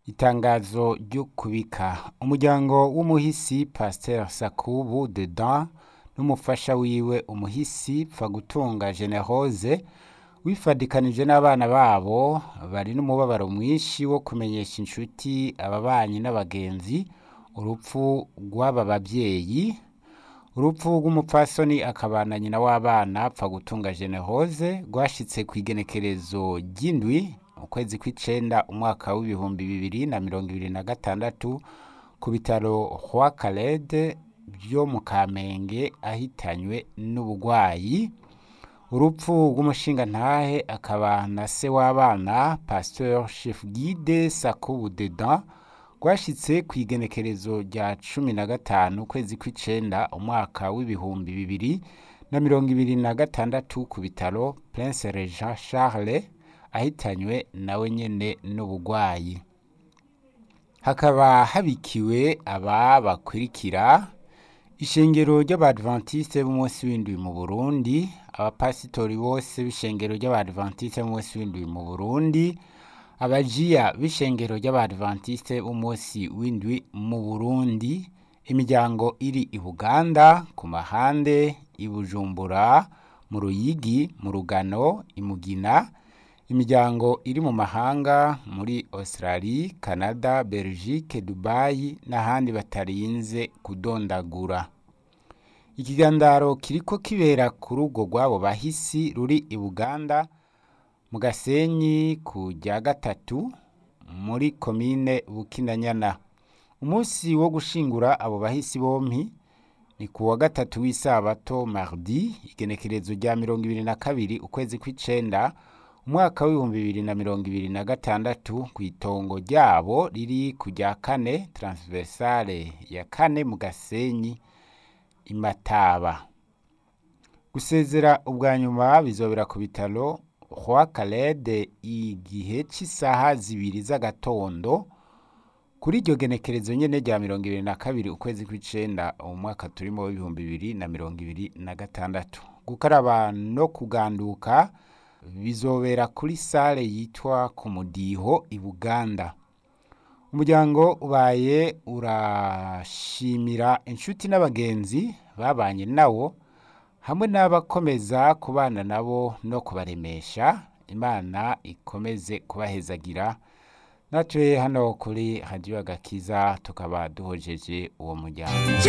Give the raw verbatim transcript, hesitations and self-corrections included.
Itangazo ryo kubika. Umuryango w'umuhisi Pasteur Sakubu Dedan n'umufasha wiwe umuhisi Pfagutunga Generose wifadikanije n'abana babo bari n'umubabaro mwinshi wo kumenyesha inshuti ababanyi n'abagenzi urupfu rw'aba bavyeyi. Urupfu rw'umupfasoni akabana nyina w'abana Pfagutunga Generose rwashitse kw'igenekerezo ry'indwi ukwezi kw'icenda umwaka w'ibihumbi bibiri na mirongo ibiri na gatandatu ku bitaro Roi Khaled vyo mu Kamenge ahitanywe n'ubugwayi. Urupfu rw'umushingantahe akaba na se w'abana Pasteur Chef Guide Sakubu Dedan rwashitse kw'igenekerezo rya cumi na gatanu ukwezi kw'icenda umwaka w'ibihumbi bibiri na mirongo ibiri na gatandatu ku bitaro Prince Regent Charles ahitanywe nawe nyene n'ubugwayi. Hakaba habikiwe aba bakurikira: ishengero ry'Abadventiste b'umunsi w'indwi mu Burundi, abapasitori bose b'ishengero ry'Abadventiste b'umunsi w'indwi mu Burundi, abajiya b'ishengero ry'Abadventiste b'umunsi w'indwi mu Burundi, imiryango iri i Buganda, ku Mahande, i Bujumbura, mu Ruyigi, mu Rugano, i Mugina, imiryango iri mu mahanga muri Australie, Canada, Belgique, Dubai n'ahandi batarinze kudondagura. Ikigandaro kiriko kibera ku rugo rw'abo bahisi ruri i Buganda mu Gasenyi ku rya gatatu muri komine Bukinanyana. Umunsi wo gushingura abo bahisi bompi ni ku wa gatatu w'isabato mardi igenekerezo rya mirongo ibiri na kabiri ukwezi kw'icenda umwaka w'ibihumbi bibiri na mirongo ibiri na gatandatu kw'itongo ryabo riri ku rya kane transversale ya kane mu Gasenyi i Mataba. Gusezera ubwa nyuma bizobera ku bitaro Roi Khaled igihe c'isaha zibiri z'agatondo kuri iryo genekerezo nyene rya mirongo ibiri na kabiri ukwezi kw'icenda umwaka turimo w'ibihumbi bibiri na mirongo ibiri na gatandatu. Gukaraba no kuganduka bizobera kuri sale yitwa ku Mudiho i Buganda. Umuryango ubaye urashimira inshuti n'abagenzi babanye nawo hamwe n'abakomeza kubana nabo no kubaremesha. Imana ikomeze kubahezagira. Natwe hano kuri Radio Agakiza tukaba duhojeje uwo muryango.